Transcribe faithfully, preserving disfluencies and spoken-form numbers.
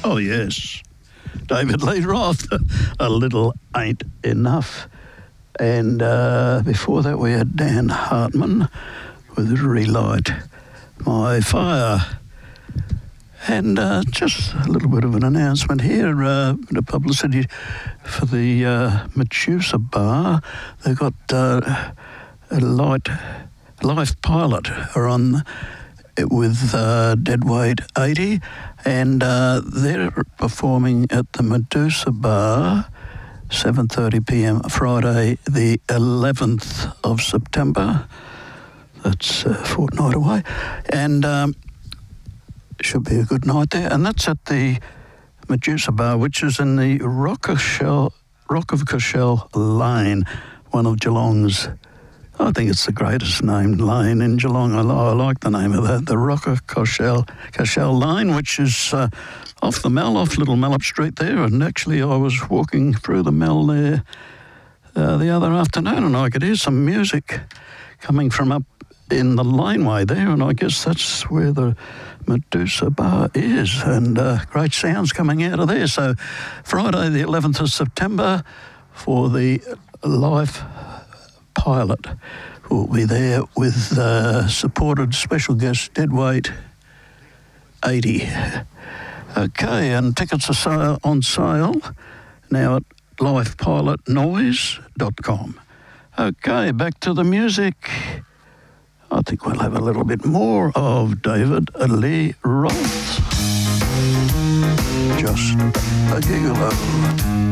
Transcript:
Oh, yes. David Lee Roth, A Little Ain't Enough. And uh, before that, we had Dan Hartman with Relight My Fire. And uh, just a little bit of an announcement here, uh, the publicity for the uh, Medusa Bar. They've got uh, a light life pilot are on with uh, Deadweight eighty, and uh, they're performing at the Medusa Bar, seven thirty p.m. Friday, the eleventh of September. That's a fortnight away, and um, should be a good night there. And that's at the Medusa Bar, which is in the Rock of Cashel, Rock of Cashel Lane, one of Geelong's. I think it's the greatest named lane in Geelong. I, I like the name of that, the Rock of Cashel, Cashel Lane, which is uh, off the Mall, off Little Mallup Street there. And actually, I was walking through the Mall there uh, the other afternoon, and I could hear some music coming from up in the laneway there, and I guess that's where the Medusa Bar is, and uh, great sounds coming out of there. So Friday the eleventh of September for the live pilot will be there with uh, supported special guest Deadweight eighty. Okay, and tickets are sale, on sale now at live pilot noise dot com. Okay, back to the music. I think we'll have a little bit more of David Lee Roth. Just a gigolo.